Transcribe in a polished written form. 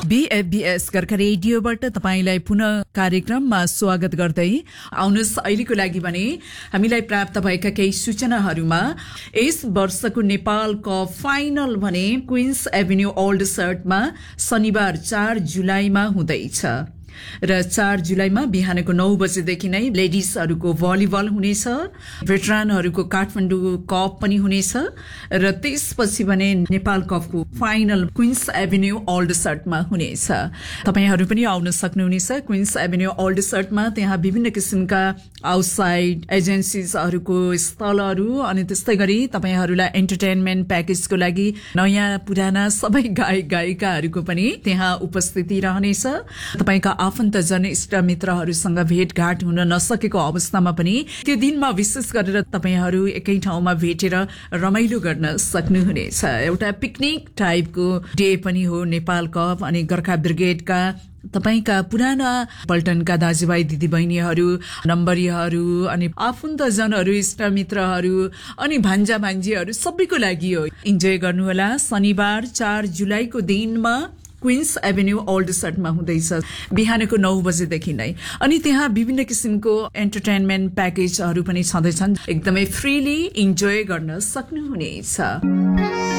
बीएफबीएस गोर्खा रेडियोबाट तपाईलाई पुनः कार्यक्रममा स्वागत गर्दै आउनुस्। अहिलेको लागि भने हामीलाई प्राप्त भएका केही सूचनाहरूमा यस वर्षको नेपाल कप फाइनल भने क्वीन्स एभिन्यू ओल्ड सर्टमा शनिबार 4 जुलाईमा हुँदैछ र 4 जुलाईमा बिहानको 9 बजेदेखि नै लेडिजहरूको भलिबल हुनेछ। भेटरानहरूको काठमाडौँ कप पनि हुनेछ र त्यसपछि भने नेपाल कपको फाइनल क्वीन्स एभिन्यू ओल्ड सर्टमा हुनेछ। तपाईहरू पनि आउन सक्नुहुनेछ क्वीन्स एभिन्यू ओल्ड सर्टमा। त्यहाँ विभिन्न किसिमका आउटसाइड एजेन्सीजहरूको स्थलहरू अनि त्यस्तै गरी तपाईहरूलाई एन्टरटेनमेन्ट प्याकेजको लागि नयाँ पुराना सबै गायक गायिकाहरूको पनि त्यहाँ उपस्थिति रहनेछ। तपाईका आफन्तजन इष्टमित्रहरूसँग भेटघाट हुन नसकेको अवस्थामा पनि त्यो दिनमा विशेष गरेर तपाईहरू एकै ठाउँमा भेटेर रमाइलो गर्न सक्नुहुनेछ। एउटा पिकनिक टाइपको डे पनि हो नेपाल कप। अनि गोर्खा ब्रिगेडका तपाईका पुराना पल्टनका दाजुभाइ दिदीबहिनीहरू, नम्बरीहरू अनि आफन्तजनहरू, इष्टमित्रहरू अनि भान्जा भान्जीहरू सबैको लागि हो। इन्जोय गर्नुहोला। शनिबार 4 जुलाईको दिनमा क्वीन्स एभिन्यू ओल्ड सर्टमा हुँदैछ बिहानको 9 बजेदेखि नै। अनि त्यहाँ विभिन्न किसिमको एन्टरटेनमेन्ट प्याकेजहरू पनि छँदैछन्। एकदमै फ्रीली इन्जोय गर्न सक्नुहुनेछ।